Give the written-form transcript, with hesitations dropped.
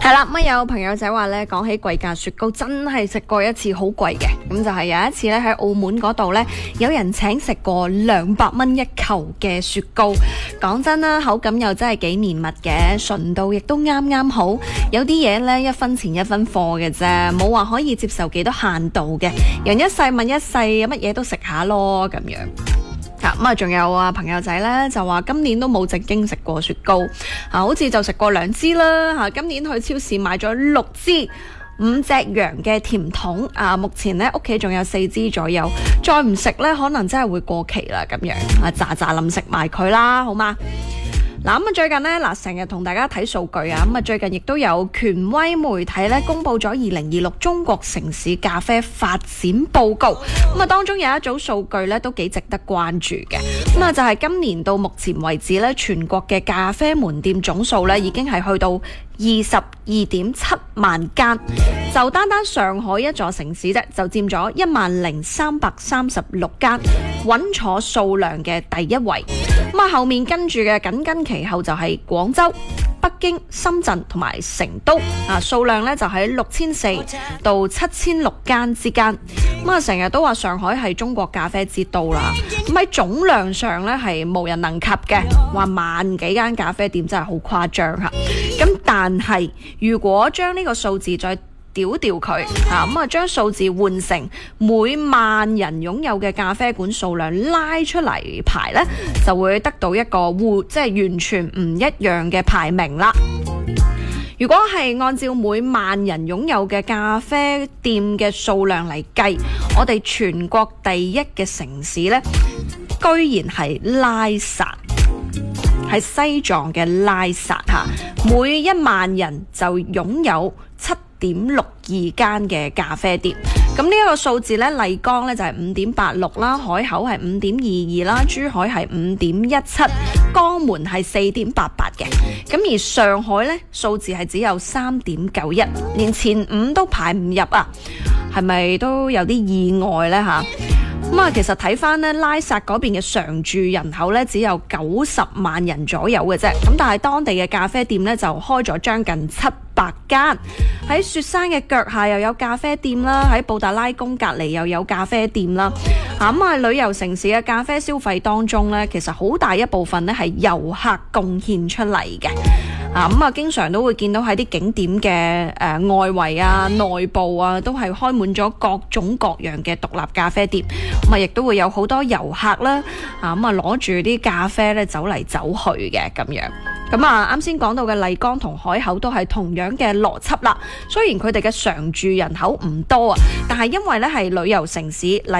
係啦，有朋友仔話咧，講起貴價雪糕，真係食過一次好貴嘅。咁就係有一次咧，喺澳門嗰度咧，有人請食過200蚊一球嘅雪糕。講真啦，口感又真係幾綿密嘅，純度亦都啱啱好。有啲嘢咧，1分錢1分貨嘅啫，冇話可以接受幾多限度嘅。人一世物一世，乜嘢都食下咯，咁樣。仲有朋友仔咧就話今年都冇正經食過雪糕，好似就食過2支啦。今年去超市買咗6支5隻羊嘅甜筒，目前咧屋企仲有4支左右，再唔食咧可能真係會過期啦，咁樣咋臨食埋佢啦，好嗎？最近呢，成日同大家睇數據啊，最近亦都有權威媒體咧公布咗2026中國城市咖啡發展報告，當中有一組數據咧都幾值得關注嘅，就係今年到目前為止咧，全國嘅咖啡門店總數咧已經係去到22.7萬間，就單上海一座城市啫，就佔咗10,336間，穩坐數量嘅第一位。後面跟住嘅緊跟其後就係廣州、北京、深圳同埋成都，數量咧就喺6400到7006間之間。成日都話上海係中國咖啡之都啦，喺總量上咧係無人能及嘅，話萬幾間咖啡店真係好誇張吓。咁但係如果將呢個數字再調佢，將數字換成每萬人擁有嘅咖啡館數量拉出嚟排呢，就會得到一個即係完全唔一樣嘅排名啦。如果係按照每萬人擁有嘅咖啡店嘅數量嚟計，我哋全國第一嘅城市呢，居然係拉薩，係西藏嘅拉薩吓，每1萬人就擁有7.62間嘅咖啡店。咁呢一個數字呢，麗江呢就係5.86啦，海口係5.22啦，珠海係5.17，江門係4.88嘅。咁而上海呢，數字係只有3.91，連前5都排唔入啊，係咪都有啲意外呢吓？其實睇翻呢，拉薩嗰邊嘅常住人口呢，只有90萬人左右嘅啫。咁但係當地嘅咖啡店呢，就開咗將近700間。喺雪山嘅腳下又有咖啡店啦，喺布達拉宮隔離又有咖啡店啦。旅遊城市嘅咖啡消費當中呢，其實好大一部分呢係遊客貢獻出嚟嘅。經常都會見到喺啲景點嘅外圍啊、內部啊，都係開滿咗各種各樣嘅獨立咖啡店。亦都會有好多遊客啦，攞住啲咖啡咧走嚟走去嘅咁樣。啱先講到嘅麗江同海口都係同樣嘅邏輯啦。雖然佢哋嘅常住人口唔多啊，但係因為咧係旅遊城市。